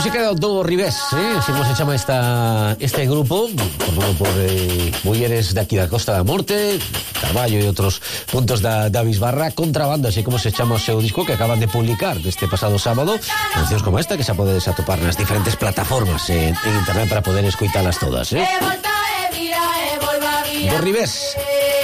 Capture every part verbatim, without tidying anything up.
música do Ribés, eh? Así como se chama esta, este grupo, formado por eh, mulleres de aquí da Costa da Morte, Carballo e outros puntos da, da Bisbarra. Contrabando, así como se chama o seu disco, que acaban de publicar deste pasado sábado. Cancións como esta que xa podedes atopar nas diferentes plataformas eh, en internet para poder escoitalas todas, eh? Do Ribés.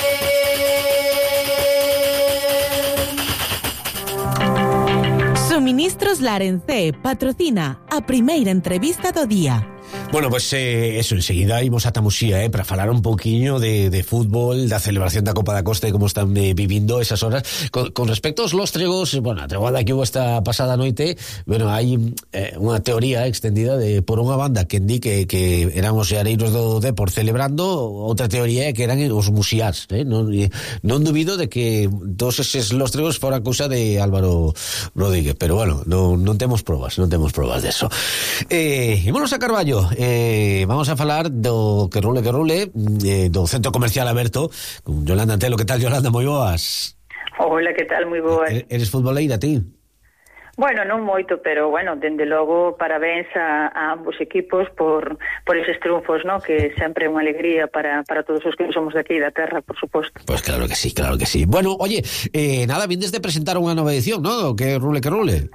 Suministros Larencé patrocina a primeira entrevista do día. Bueno, pues eh, eso, enseguida imos ata Muxía, eh, para falar un pouquiño de, de fútbol, da celebración da Copa da Costa e como están eh, vivindo esas horas. Con, con respecto aos lóstregos, bueno, a treguada que hubo esta pasada noite, bueno, hai eh, unha teoría extendida de por unha banda que di que, que eran os seareiros do Depor celebrando, outra teoría é que eran os muxiás, eh? Non, non dubido de que todos eses lóstregos fora cousa de Álvaro Rodríguez, pero bueno, non, non temos probas, non temos probas de eso. Eh, ímonos a Carballo. Eh, vamos a falar do que rule que rule eh, do Centro Comercial Aberto con Yolanda Antelo. Que tal, Yolanda? Moi boas. Hola, que tal? Moi boas. Eh, eres futboleira, ti? Bueno, non moito, pero bueno, dende logo parabéns a, a ambos equipos por, por eses triunfos, ¿no? Que sempre é unha alegría para, para todos os que somos de aquí da terra, por suposto. Pues claro que sí, claro que sí. Bueno, oye, eh, nada, vindes de presentar unha nova edición, ¿no? Que rule que rule.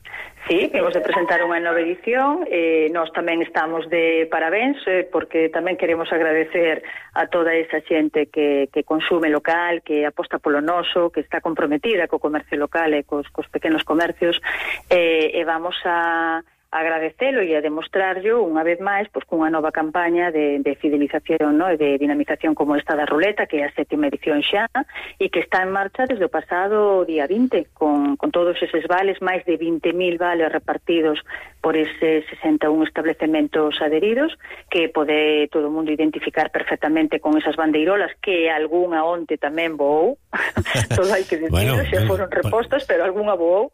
Sí, vimos de presentar unha nova edición, eh, nós tamén estamos de parabéns, eh, porque tamén queremos agradecer a toda esa xente que, que consume local, que aposta polo noso, que está comprometida co comercio local e cos, cos pequenos comercios, eh, e vamos a agradecelo e a demostrarlo unha vez máis pois cunha nova campaña de, de fidelización, ¿no? E de dinamización como esta da ruleta, que é a sétima edición xa e que está en marcha desde o pasado día vinte con, con todos eses vales, máis de vinte mil vales repartidos por eses sesenta e un establecementos adheridos, que pode todo o mundo identificar perfectamente con esas bandeirolas, que algunha onte tamén voou todo hai que decir, bueno, xa foron repostas, pero algunha voou.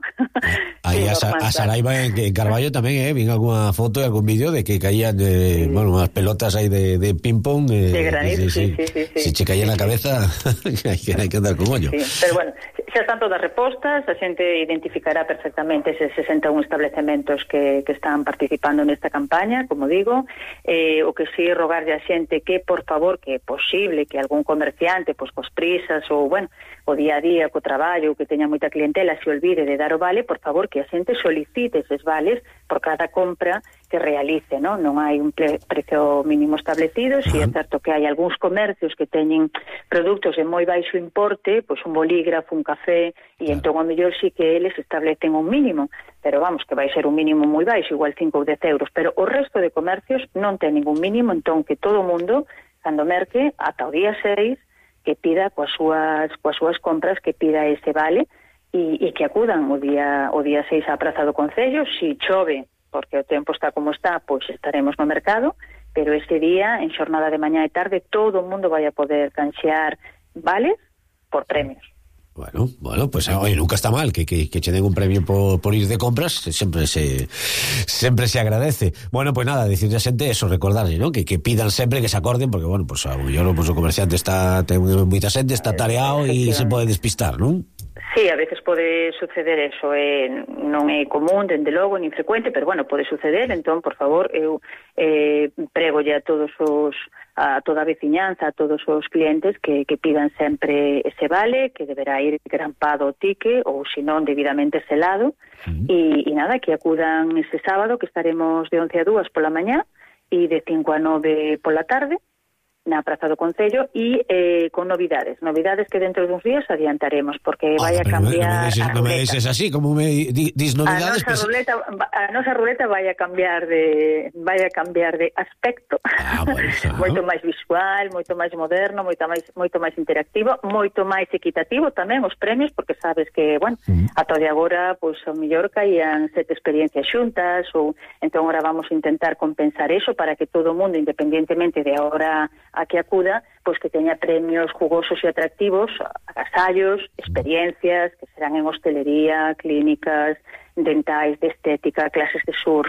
Aí a, a Saraiva en, en Carballo tamén, eh, vin algunha foto e algún vídeo de que caían de, sí. bueno, unhas pelotas aí de, de ping-pong eh, de granizo, sí, sí, sí, sí. Se che caía na cabeza hai que, hai que andar con ollo, sí. Pero bueno, xa están todas repostas, a xente identificará perfectamente eses sesenta e un establecementos que, que están participando nesta campaña, como digo, eh, o que si rogarlle a xente que, por favor, que é posible que algún comerciante, pois cos prisas ou, bueno, o día a día co traballo, que teña moita clientela, se olvide de dar o vale, por favor, que a xente solicite eses vales por cada compra que realice, ¿no? Non hai un pre- precio mínimo establecido, si é certo que hai algúns comercios que teñen produtos de moi baixo importe, pois un bolígrafo, un café, e entón ao mellor si que eles establecen un mínimo, pero vamos, que vai ser un mínimo moi baixo, igual cinco ou dez euros, pero o resto de comercios non ten ningún mínimo, entón que todo o mundo, cando merque, ata o día seis, que pida coas súas, coas súas compras, que pida ese vale, e, e que acudan o día, o día seis á Praza do Concello. Si chove, porque o tempo está como está, pois estaremos no mercado, pero ese día, en xornada de mañá e tarde, todo o mundo vai a poder canxear vales por premios. Bueno, bueno, pues oye, nunca está mal que, que, que che den un premio por, por ir de compras, sempre se sempre se agradece. Bueno, pues nada, decirle a xente eso, recordarle, ¿no? Que, que pidan sempre, que se acorden, porque bueno, pues a yo pues, o comerciante está ten moita xente, está tareado e se pode despistar, non? Sí, a veces pode suceder eso, eh, non é común, dende logo, nin frecuente, pero bueno, pode suceder, entón, por favor, eu eh, pregolle a todos os, a toda a veciñanza, a todos os clientes que, que pidan sempre ese vale, que deberá ir grampado o tique, ou se non, debidamente selado, uh-huh. e, e nada, que acudan ese sábado, que estaremos de once a dúas pola mañá, e de cinco a nove pola tarde, na Praza do Concello, e eh, con novidades, novidades que dentro duns días adiantaremos, porque ah, vai a cambiar me, no me deixes así, como me di, dis novidades, a nosa ruleta, a nosa ruleta vai a cambiar de vai a cambiar de aspecto, ah, bueno, moito máis visual, moito máis moderno, moito máis moito máis interactivo, moito máis equitativo tamén os premios, porque sabes que, bueno, uh-huh. ata de agora, pois pues, ao mellor caían sete experiencias xuntas, ou entón agora vamos a intentar compensar eso para que todo o mundo, independientemente de agora a que acuda, pois que teña premios jugosos e atractivos, agasallos, experiencias, que serán en hostelería, clínicas, dentais, de estética, clases de surf,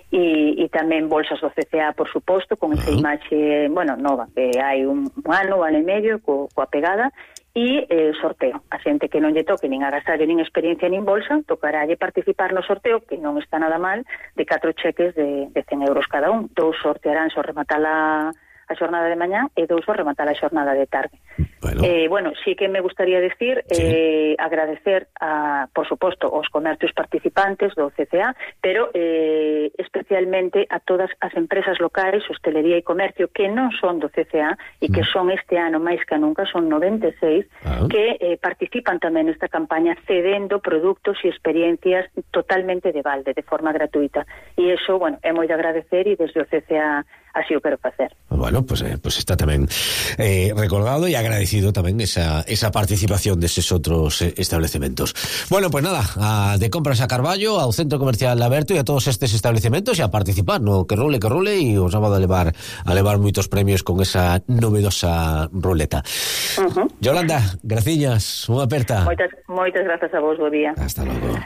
e, e tamén bolsas do C C A, por suposto, con esa imaxe, bueno, nova, que hai un, un ano, ano e medio, co, coa pegada, e eh, sorteo. A xente que non lle toque nin agasallo, nin experiencia, nin bolsa, tocarálle participar no sorteo, que non está nada mal, de catro cheques de, de cen euros cada un. Dous sortearán ao rematar a, a xornada de mañá e dous ao rematar a xornada de tarde. Bueno, eh, bueno sí que me gustaría decir, sí. eh, agradecer, a, por suposto, aos comercios participantes do C C A, pero eh, especialmente a todas as empresas locais, hostelería e comercio, que non son do C C A e que son este ano máis que nunca, son noventa e seis, ah. que eh, participan tamén nesta campaña cedendo produtos e experiencias totalmente de balde, de forma gratuita. E iso, bueno, é moi de agradecer e desde o C C A así o quero facer. Bueno, pues, eh, pues está tamén eh, recordado e agradecido tamén esa, esa participación deses outros eh, establecementos. Bueno, pues nada, a, de compras a Carballo, ao Centro Comercial Aberto e a todos estes establecementos e a participar no que rule, que rule e os sábado a levar, a levar moitos premios con esa novedosa ruleta. Uh-huh. Yolanda, graciñas, unha aperta. Moitas, moitas grazas a vos, bo día. Hasta logo.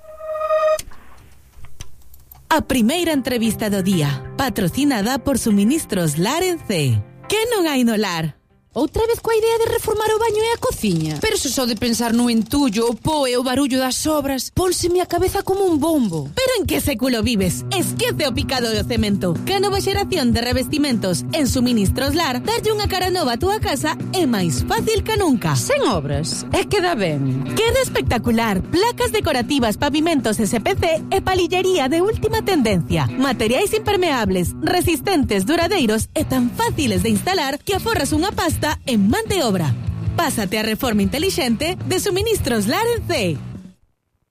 A primeira entrevista do día, patrocinada por Suministros Lar en C. Que non hai no lar? Outra vez coa idea de reformar o baño e a cociña? Pero se só de pensar no entullo, o po e o barullo das obras, pónseme a cabeza como un bombo. Pero en que século vives? Esquece o picado do cemento. Que a nova xeración de revestimentos en Suministros Lar darlle unha cara nova a túa casa é máis fácil que nunca. Sen obras, é que dá ben. Queda espectacular. Placas decorativas, pavimentos S P C e palillería de última tendencia. Materiais impermeables, resistentes, duradeiros e tan fáciles de instalar que aforras unha pasta en man de obra. Pásate a reforma inteligente de Suministros Lar en C.